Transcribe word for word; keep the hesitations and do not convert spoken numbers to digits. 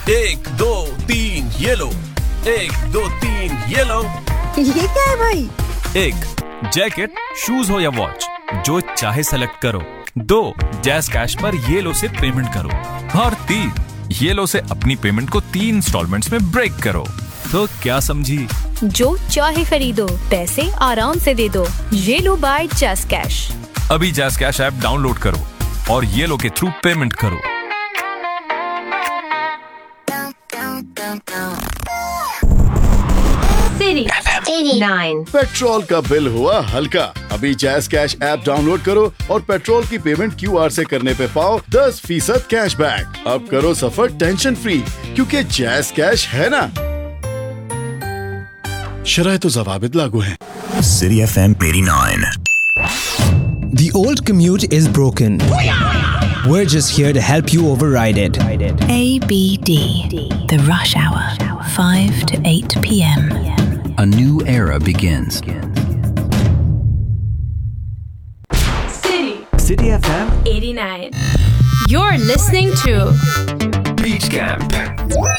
एक दो तीन ये लो, एक दो तीन ये लो। ये क्या है भाई? एक, जैकेट, शूज हो या वॉच, जो चाहे सेलेक्ट करो। दो, जैज़ कैश पर ये लो से पेमेंट करो। और तीन, ये लो से अपनी पेमेंट को तीन इंस्टॉलमेंट्स में ब्रेक करो। तो क्या समझी? जो चाहे खरीदो, पैसे आराम से दे दो। ये लो बाय जैज़ कैश। अभी जैज़ कैश ऐप डाउनलोड करो और ये लो के थ्रू पेमेंट करो। City eighty-nine। पेट्रोल का बिल हुआ हल्का। अभी जैज़ कैश ऐप डाउनलोड करो और पेट्रोल की पेमेंट क्यू आर से करने पे पाओ दस फीसद कैश बैक। अब करो सफर टेंशन फ्री, क्योंकि जैज़ कैश है ना। शरायत ज़वाबित लागू हैं। City F M eighty-nine. The old commute is broken. We're just here to help you override it. A B D, the rush hour, five to eight p m. A new era begins. City City F M eighty-nine. You're listening to Beach Camp.